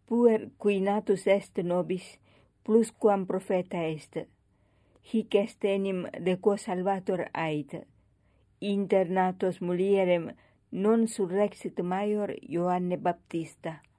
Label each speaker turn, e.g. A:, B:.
A: puer qui natus est nobis, plus quam profeta est. Hic est enim de quo salvator ait. Inter natos mulierem non surrexit maior Ioanne Baptista.